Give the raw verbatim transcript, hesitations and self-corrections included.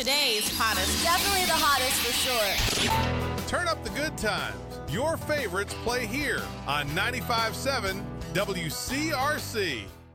today's hottest. Definitely the hottest for sure. Turn up the good times. Your favorites play here on ninety-five point seven W C R C.